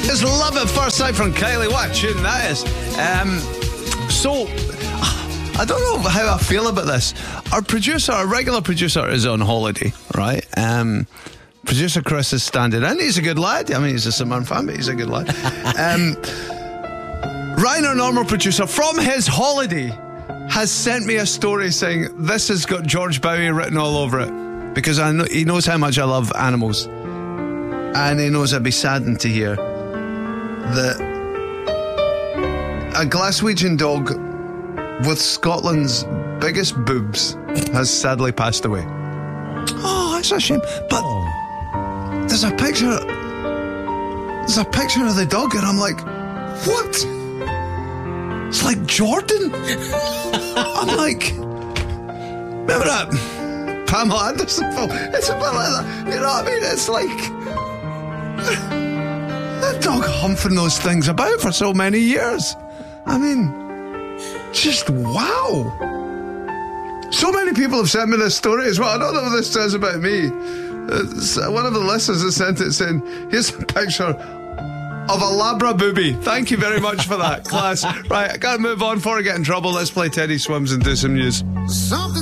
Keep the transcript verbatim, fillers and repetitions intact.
It's Love at First Sight from Kylie. What a tune that is. Um, so, I don't know how I feel about this. Our producer, our regular producer, is on holiday, right? Um, producer Chris is standing in. He's a good lad. I mean, he's a Simon fan, but he's a good lad. Um, Ryan, our normal producer, from his holiday, has sent me a story saying this has got George Bowie written all over it, because I know, he knows how much I love animals, and he knows I'd be saddened to hear that a Glaswegian dog with Scotland's biggest boobs has sadly passed away. Oh, that's a shame. But oh. there's a picture There's a picture of the dog, and I'm like, what? It's like Jordan. I'm like, remember that Pamela Anderson film? It's a bit like that. You know what I mean? It's like that dog humping those things about for so many years. I mean, just wow. So many people have sent me this story as well. I don't know what this says about me. It's one of the listeners has sent it saying, here's a picture of a Labra booby. Thank you very much for that, class. Right, I gotta move on before I get in trouble. Let's play Teddy Swims and do some news. Something